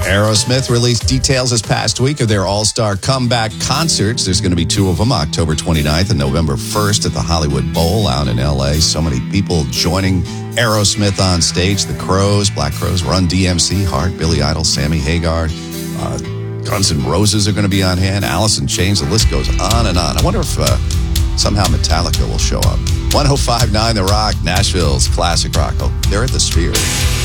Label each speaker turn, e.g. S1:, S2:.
S1: Aerosmith released details this past week of their all-star comeback concerts. There's going to be two of them, October 29th and November 1st at the Hollywood Bowl out in L.A. So many people joining Aerosmith on stage. The Crows, Black Crowes, Run DMC, Heart, Billy Idol, Sammy Hagar. Guns N' Roses are going to be on hand. Alice in Chains. The list goes on and on. I wonder if somehow Metallica will show up. 105.9 The Rock, Nashville's classic rock. Oh, they're at the Sphere.